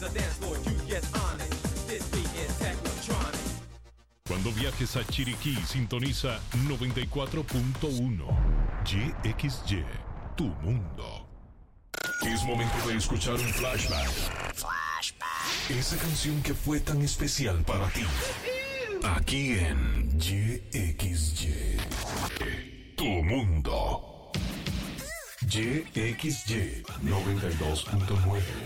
Cuando viajes a Chiriquí, sintoniza 94.1 YXY, tu mundo. Es momento de escuchar un flashback. Esa canción que fue tan especial para ti. Aquí en YXY, tu mundo. YXY 92.9.